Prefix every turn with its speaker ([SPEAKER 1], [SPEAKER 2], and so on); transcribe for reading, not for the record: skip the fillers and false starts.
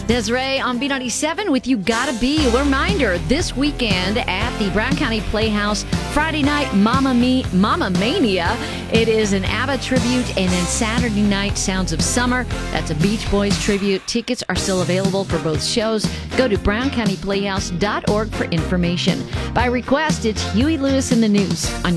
[SPEAKER 1] Desiree on B97 with You Gotta Be. A reminder, this weekend at the Brown County Playhouse, Friday night, Mamma Mania. It is an ABBA tribute, and then Saturday night, Sounds of Summer. That's a Beach Boys tribute. Tickets are still available for both shows. Go to browncountyplayhouse.org for information. By request, it's Huey Lewis in the News on